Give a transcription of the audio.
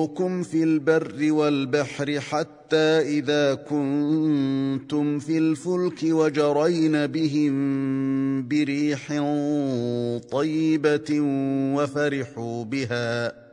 كم في البر والبحر حتى إذا كنتم في الفلك وجرين بهم بريح طيبة